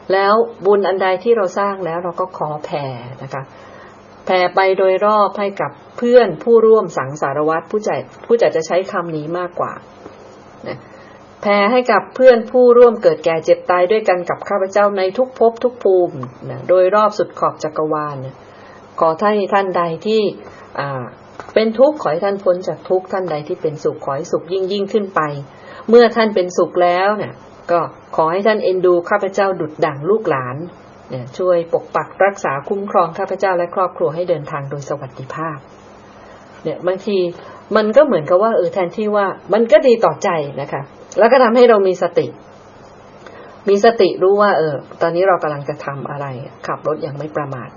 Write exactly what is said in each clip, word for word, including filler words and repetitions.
แล้วบุญอันใดที่เราสร้างแล้วเราก็ขอแผ่นะคะแผ่ไปโดยรอบให้กับเพื่อนผู้ร่วมสังสารวัฏผู้จัดผู้จัดจะใช้คำนี้มากกว่านะแผ่ให้กับเพื่อนผู้ร่วมเกิดแก่เจ็บตายด้วยกันกับข้าพเจ้าในทุกภพทุกภูมินะโดยรอบสุดขอบจักรวาลนะขอให้ท่านใดที่อ่าเป็นทุกข์ขอให้ท่านพ้นจากทุกข์ท่านใดที่เป็นสุขขอให้สุขยิ่งยิ่งขึ้นไปเมื่อท่านเป็นสุขแล้วเนี่ยก็ขอให้ท่านเอ็นดูข้าพเจ้าดุจดั่งลูกหลานเนี่ยช่วยปกปักรักษาคุ้มครองข้าพเจ้าและครอบครัวให้เดินทางโดยสวัสดิภาพเนี่ยบางทีมันก็เหมือนกับว่าเออแทนที่ว่ามันก็ดีต่อใจนะคะแล้วก็ทำให้เรามีสติมีสติรู้ว่าเออตอนนี้เรากำลังจะทำอะไรขับรถอย่างไม่ประมาท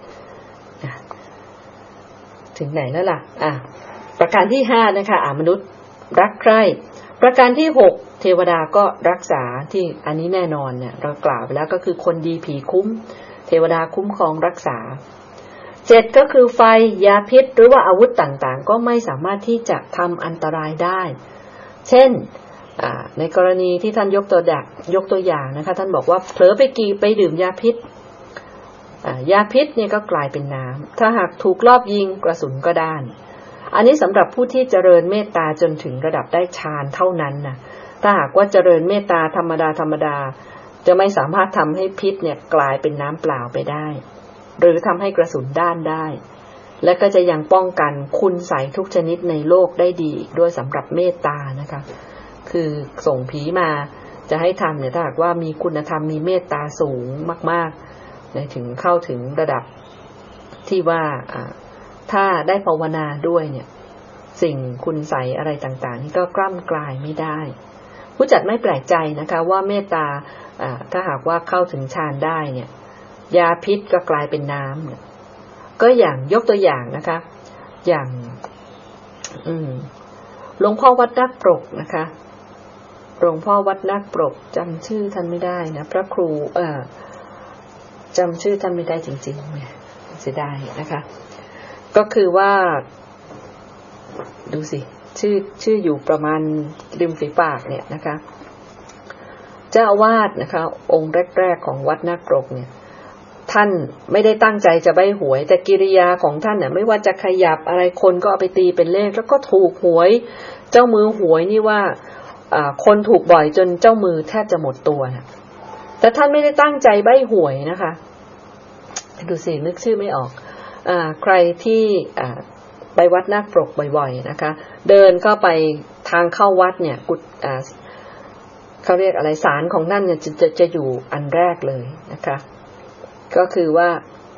ถึงไหนแล้วล่ะอ่ะประการที่ห้านะคะอ่ามนุษย์รักใคร่ประการที่หกเทวดาก็รักษาที่อันนี้แน่นอนเนี่ยเรากล่าวไปแล้วก็คือคนดีผีคุ้มเทวดาคุ้มครองรักษาเจ็ดก็คือไฟยาพิษหรือว่าอาวุธต่างๆก็ไม่สามารถที่จะทำอันตรายได้เช่นในกรณีที่ท่านยกตัวอย่างยกตัวอย่างนะคะท่านบอกว่าเผลอไปกีไปดื่มยาพิษยาพิษเนี่ยก็กลายเป็นน้ำถ้าหากถูกลอบยิงกระสุนก็ด้านอันนี้สำหรับผู้ที่เจริญเมตตาจนถึงระดับได้ฌานเท่านั้นนะถ้าหากว่าเจริญเมตตาธรรมดาธรรมดาจะไม่สามารถทำให้พิษเนี่ยกลายเป็นน้ำเปล่าไปได้หรือทำให้กระสุนด้านได้และก็จะยังป้องกันคุณไสยทุกชนิดในโลกได้ดีอีกด้วยสำหรับเมตตานะคะคือส่งผีมาจะให้ทำเนี่ยถ้าหากว่ามีคุณธรรมมีเมตตาสูงมากๆถึงเข้าถึงระดับที่ว่าถ้าได้ภาวนาด้วยเนี่ยสิ่งคุณไสยอะไรต่างๆนี่ก็กล้ำกลายไม่ได้ผู้จัดไม่แปลกใจนะคะว่าเมตตาถ้าหากว่าเข้าถึงฌานได้เนี่ยยาพิษก็กลายเป็นน้ำเนี่ยก็อย่างยกตัวอย่างนะคะอย่างอืมหลวงพ่อวัดนักปรกนะคะหลวงพ่อวัดนักปรกจำชื่อท่านไม่ได้นะพระครูเอ่อจำชื่อท่านไม่ได้จริงๆเนี่ยเสียดายนะคะก็คือว่าดูสิชื่อชื่ออยู่ประมาณริมฝีปากเนี่ยนะคะเจ้าอาวาสนะคะองค์แรกๆของวัดนาคปรกเนี่ยท่านไม่ได้ตั้งใจจะใบ้หวยแต่กิริยาของท่านเนี่ยไม่ว่าจะขยับอะไรคนก็เอาไปตีเป็นเลขแล้วก็ถูกหวยเจ้ามือหวยนี่ว่าอ่าคนถูกบ่อยจนเจ้ามือแทบจะหมดตัวนะแต่ท่านไม่ได้ตั้งใจใบ้หวยนะคะดูสินึกชื่อไม่ออกอ่าใครที่อ่าไปวัดนาคปรกบ่อยๆนะคะเดินเข้าไปทางเข้าวัดเนี่ยกุฏอ่าเขาเรียกอะไรศาลของท่านเนี่ยจะจะจะอยู่อันแรกเลยนะคะก็คือว่า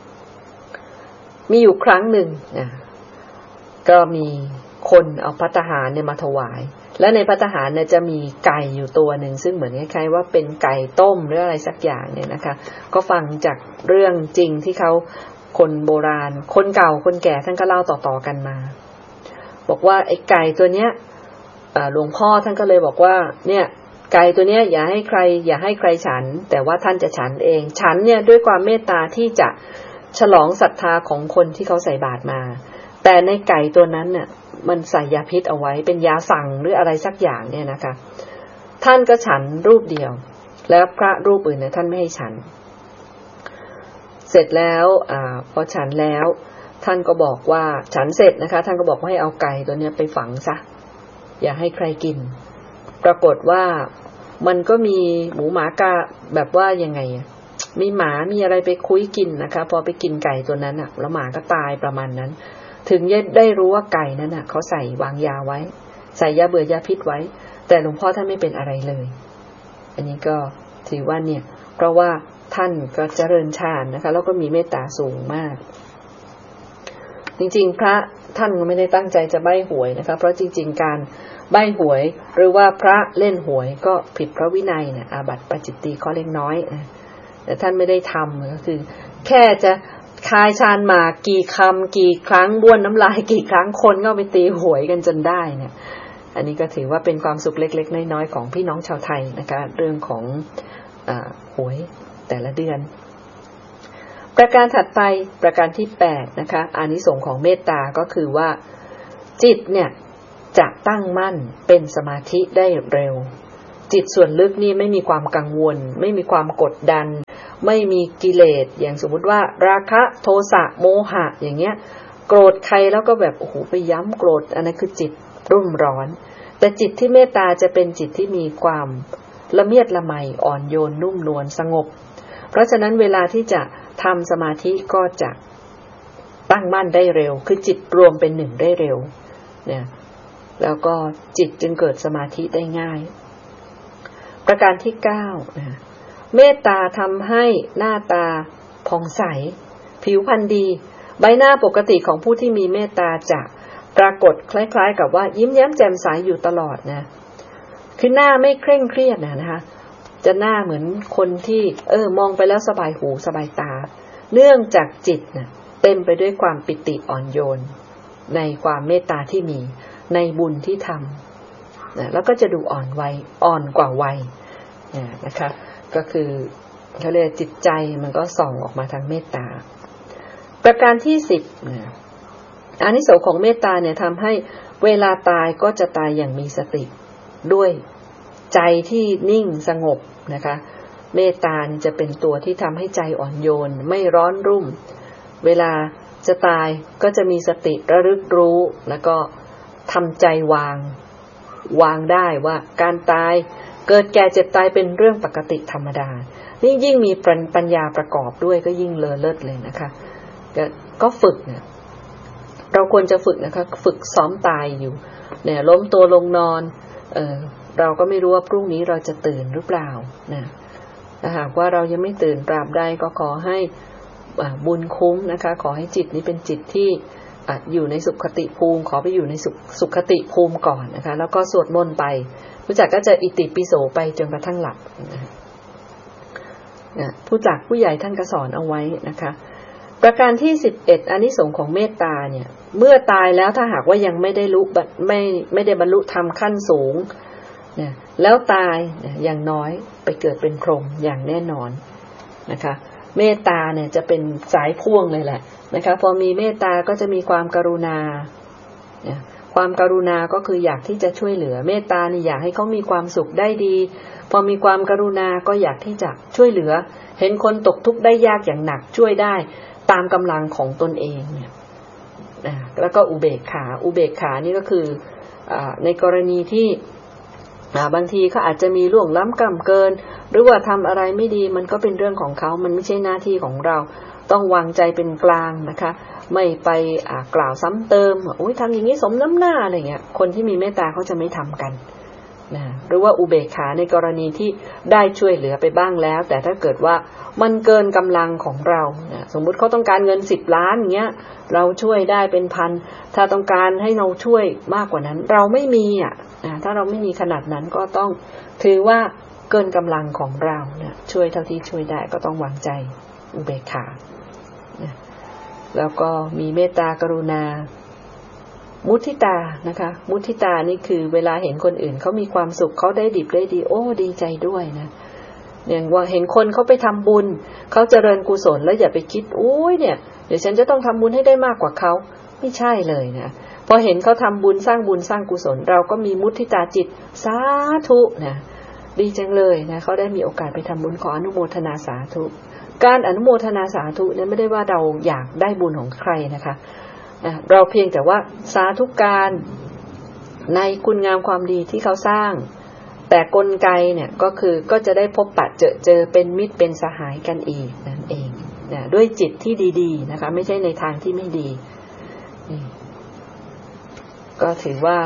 มีอยู่ครั้งหนึ่งนะก็มีคนเอาภัตตาหารเนี่ยมาถวายและในภัตตาหารเนี่ยจะมีไก่อยู่ตัวหนึ่งซึ่งเหมือนคล้ายๆว่าเป็นไก่ต้มหรืออะไรสักอย่างเนี่ยนะคะก็ฟังจากเรื่องจริงที่เขาคนโบราณคนเก่าคนแก่ท่านก็เล่าต่อๆกันมาบอกว่าไอ้ไก่ตัวเนี้ยหลวงพ่อท่านก็เลยบอกว่าเนี่ยไก่ตัวเนี้ยอย่าให้ใครอย่าให้ใครฉันแต่ว่าท่านจะฉันเองฉันเนี่ยด้วยความเมตตาที่จะฉลองศรัทธาของคนที่เขาใส่บาตรมาแต่ในไก่ตัวนั้นเนี่ยมันใส่ยาพิษเอาไว้เป็นยาสั่งหรืออะไรสักอย่างเนี่ยนะคะท่านก็ฉันรูปเดียวแล้วพระรูปอื่นเนี่ยท่านไม่ให้ฉันเสร็จแล้วอ่าพอฉันแล้วท่านก็บอกว่าฉันเสร็จนะคะท่านก็บอกว่าให้เอาไก่ตัวเนี้ยไปฝังซะอย่าให้ใครกินปรากฏว่ามันก็มีหมูหมากาแบบว่ายังไงมีหมามีอะไรไปคุ้ยกินนะคะพอไปกินไก่ตัวนั้นอ่ะแล้วหมาก็ตายประมาณนั้นถึงได้รู้ว่าไก่นั้นน่ะเขาใส่วางยาไว้ใส่ยาเบื่อยาพิษไว้แต่หลวงพ่อท่านไม่เป็นอะไรเลยอันนี้ก็ถือว่าเนี่ยเพราะว่าท่านก็เจริญฌานนะคะแล้วก็มีเมตตาสูงมากจริงๆพระท่านก็ไม่ได้ตั้งใจจะใบ้หวยนะคะเพราะจริงๆการใบ้หวยหรือว่าพระเล่นหวยก็ผิดพระวินัยเนี่ยอาบัติปาจิตตีข้อเล็กน้อยนะแต่ท่านไม่ได้ทำก็คือแค่จะคายฌานมากี่คำกี่ครั้งบ้วนน้ำลายกี่ครั้งคนก็ไปตีหวยกันจนได้เนี่ยอันนี้ก็ถือว่าเป็นความสุขเล็กๆน้อยๆของพี่น้องชาวไทยนะคะเรื่องของอ่าหวยแต่ละเดือนประการถัดไปประการที่แปดนะคะอานิสงส์ของเมตตาก็คือว่าจิตเนี่ยจะตั้งมั่นเป็นสมาธิได้เร็วจิตส่วนลึกนี่ไม่มีความกังวลไม่มีความกดดันไม่มีกิเลสอย่างสมมุติว่าราคะโทสะโมหะอย่างเงี้ยโกรธใครแล้วก็แบบโอ้โหไปย้ำโกรธอันนั้นคือจิตรุ่มร้อนแต่จิตที่เมตตาจะเป็นจิตที่มีความละเมียดละไมอ่อนโยนนุ่มนวลสงบเพราะฉะนั้นเวลาที่จะทำสมาธิก็จะตั้งมั่นได้เร็วคือจิตรวมเป็นหนึ่งได้เร็วเนี่ยแล้วก็จิตจึงเกิดสมาธิได้ง่ายประการที่เก้าเมตตาทำให้หน้าตาผ่องใสผิวพรรณดีใบหน้าปกติของผู้ที่มีเมตตาจะปรากฏคล้ายๆกับว่ายิ้มแย้มแจ่มใสอยู่ตลอดนะคือหน้าไม่เคร่งเครียดนะนะคะจะหน้าเหมือนคนที่เออมองไปแล้วสบายหูสบายตาเนื่องจากจิตนะเต็มไปด้วยความปิติอ่อนโยนในความเมตตาที่มีในบุญที่ทำนะแล้วก็จะดูอ่อนวัยอ่อนกว่าวัยนะคะก็คือเขาเรียกจิตใจมันก็ส่องออกมาทางเมตตาประการที่สิบนะอานิสงส์ของเมตตาเนี่ยทำให้เวลาตายก็จะตายอย่างมีสติด้วยใจที่นิ่งสงบนะคะเมตตาจะเป็นตัวที่ทำให้ใจอ่อนโยนไม่ร้อนรุ่มเวลาจะตายก็จะมีสติระลึกรู้แล้วก็ทำใจวางวางได้ว่าการตายเกิดแก่เจ็บตายเป็นเรื่องปกติธรรมดานี่ยิ่งมีปัญญาประกอบด้วยก็ยิ่งเลอเลิศเลยนะคะก็ฝึกเนี่ยเราควรจะฝึกนะคะฝึกซ้อมตายอยู่เนี่ยล้มตัวลงนอนเออเราก็ไม่รู้ว่าพรุ่งนี้เราจะตื่นหรือเปล่านะถ้าหากว่าเรายังไม่ตื่นตราบใดก็ขอให้บุญคุ้มนะคะขอให้จิตนี้เป็นจิตที่อยู่ในสุขติภูมิขอไปอยู่ในสุขสุขติภูมิก่อนนะคะแล้วก็สวดมนต์ไปผู้จักก็จะอิติปิโสไปจนกระทั่งหลับนะผู้จักผู้ใหญ่ท่านก็สอนเอาไว้นะคะประการที่สิบเอ็ดอานิสงส์ของเมตตาเนี่ยเมื่อตายแล้วถ้าหากว่ายังไม่ได้รู้ไม่ไม่ได้บรรลุธรรมขั้นสูงเนี่ยแล้วตายอย่างน้อยไปเกิดเป็นพรหมอย่างแน่นอนนะคะเมตตาเนี่ยจะเป็นสายพ่วงเลยแหละนะคะพอมีเมตตาก็จะมีความกรุณาเนี่ยความกรุณาก็คืออยากที่จะช่วยเหลือเมตตานี่อยากให้เขามีความสุขได้ดีพอมีความกรุณาก็อยากที่จะช่วยเหลือเห็นคนตกทุกข์ได้ยากอย่างหนักช่วยได้ตามกำลังของตนเองเนี่ยแล้วก็อุเบกขาอุเบกขานี่ก็คือในกรณีที่บางทีเขาอาจจะมีล่วงล้ำกำเกินหรือว่าทำอะไรไม่ดีมันก็เป็นเรื่องของเขามันไม่ใช่หน้าที่ของเราต้องวางใจเป็นกลางนะคะไม่ไปกล่าวซ้ำเติมโอ้ยทำอย่างนี้สมน้ำหน้าอะไรเงี้ยคนที่มีเมตตาเขาจะไม่ทำกันนะหรือว่าอุเบกขาในกรณีที่ได้ช่วยเหลือไปบ้างแล้วแต่ถ้าเกิดว่ามันเกินกำลังของเรานะสมมุติเขาต้องการเงินสิบล้านเงี้ยเราช่วยได้เป็นพันถ้าต้องการให้เราช่วยมากกว่านั้นเราไม่มีอ่ะนะถ้าเราไม่มีขนาดนั้นก็ต้องถือว่าเกินกำลังของเรานะช่วยเท่าที่ช่วยได้ก็ต้องวางใจอุเบกขานะแล้วก็มีเมตตากรุณามุทิตานะคะมุทิตานี่คือเวลาเห็นคนอื่นเขามีความสุขเขาได้ดิบได้ดีโอ้ดีใจด้วยนะอย่างว่าเห็นคนเขาไปทำบุญเขาเจริญกุศลแล้วอย่าไปคิดโอ้ยเนี่ยเดี๋ยวฉันจะต้องทำบุญให้ได้มากกว่าเขาไม่ใช่เลยนะพอเห็นเขาทำบุญสร้างบุญสร้างกุศลเราก็มีมุทิตาจิตสาธุนะดีจังเลยนะเขาได้มีโอกาสไปทำบุญขออนุโมทนาสาธุการอนุโมทนาสาธุเนี่ยไม่ได้ว่าเราอยากได้บุญของใครนะคะเราเพียงแต่ว่าสาธุการในคุณงามความดีที่เขาสร้างแต่กลไกเนี่ยก็คือก็จะได้พบปะเจอเจอเป็นมิตรเป็นสหายกันอีกนั่นเองนะด้วยจิตที่ดีๆนะคะไม่ใช่ในทางที่ไม่ดีก็ถือว่า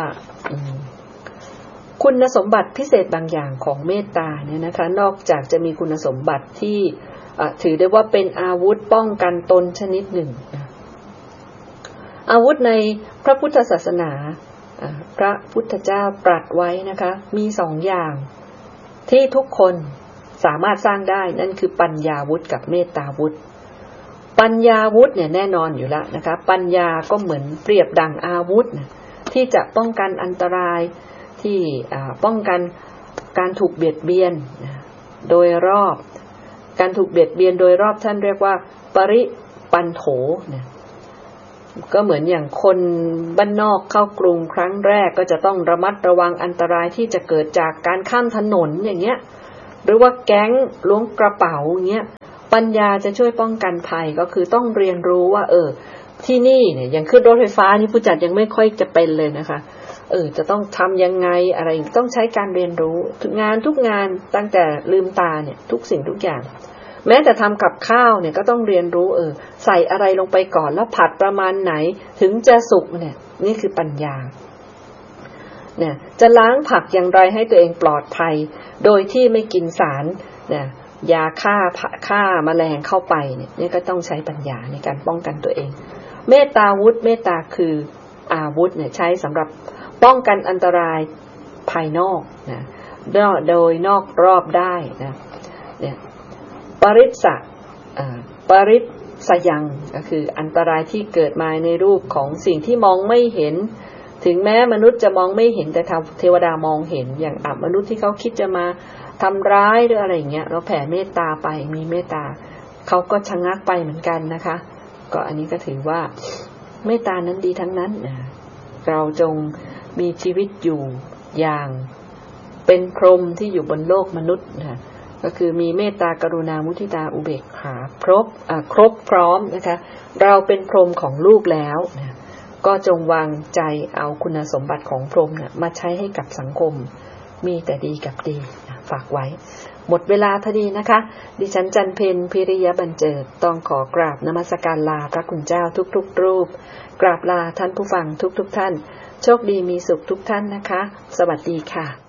คุณสมบัติพิเศษบางอย่างของเมตตาเนี่ยนะคะนอกจากจะมีคุณสมบัติที่ถือได้ว่าเป็นอาวุธป้องกันตนชนิดหนึ่งอาวุธในพระพุทธศาสนาพระพุทธเจ้าตรัสไว้นะคะมีสองอย่างที่ทุกคนสามารถสร้างได้นั่นคือปัญญาวุธกับเมตตาวุธปัญญาวุธเนี่ยแน่นอนอยู่แล้วนะคะปัญญาก็เหมือนเปรียบดั่งอาวุธที่จะป้องกันอันตรายที่ป้องกันการถูกเบียดเบียนโดยรอบการถูกเบียดเบียนโดยรอบท่านเรียกว่าปริปันโถเนี่ยก็เหมือนอย่างคนบ้านนอกเข้ากรุงครั้งแรกก็จะต้องระมัดระวังอันตรายที่จะเกิดจากการข้ามถนนอย่างเงี้ยหรือว่าแก๊งล้วงกระเป๋าอย่างเงี้ยปัญญาจะช่วยป้องกันภัยก็คือต้องเรียนรู้ว่าเออที่นี่เนี่ยอย่างขึ้นรถไฟฟ้านี่ผู้จัดยังไม่ค่อยจะเป็นเลยนะคะเออจะต้องทำยังไงอะไรต้องใช้การเรียนรู้ทุกงานทุกงานตั้งแต่ลืมตาเนี่ยทุกสิ่งทุกอย่างแม้แต่ทำกับข้าวเนี่ยก็ต้องเรียนรู้เออใส่อะไรลงไปก่อนแล้วผัดประมาณไหนถึงจะสุกเนี่ยนี่คือปัญญาเนี่ยจะล้างผักอย่างไรให้ตัวเองปลอดภัยโดยที่ไม่กินสารเนี่ยยาฆ่าฆ่าแมลงเข้าไปเนี่ยนี่ก็ต้องใช้ปัญญาในการป้องกันตัวเองเมตตาวุธเมตตาคืออาวุธเนี่ยใช้สำหรับป้องกันอันตรายภายนอกนะโดยนอกรอบได้นะเนี่ยปริสสะปริสยังก็คืออันตรายที่เกิดมาในรูปของสิ่งที่มองไม่เห็นถึงแม้มนุษย์จะมองไม่เห็นแต่เทวดามองเห็นอย่างอมนุษย์ที่เขาคิดจะมาทำร้ายหรืออะไรอย่างเงี้ยเราแผ่เมตตาไปมีเมตตาเขาก็ชะงักไปเหมือนกันนะคะก็อันนี้ก็ถือว่าเมตตานั้นดีทั้งนั้นนะเราจงมีชีวิตอยู่อย่างเป็นพรหมที่อยู่บนโลกมนุษย์นะก็คือมีเมตตากรุณามุทิตาอุเบกขาครบอ่าครบพร้อมนะคะเราเป็นพรหมของลูกแล้วนะก็จงวางใจเอาคุณสมบัติของพรหมเนี่ยมาใช้ให้กับสังคมมีแต่ดีกับดีนะฝากไว้หมดเวลาพอดีนะคะดิฉันจันเพ็ญพิริยบรรเจิดต้องขอกราบนมัสการลาพระคุณเจ้าทุกๆรูปกราบลาท่านผู้ฟังทุกๆท่านโชคดีมีสุขทุกท่านนะคะสวัสดีค่ะ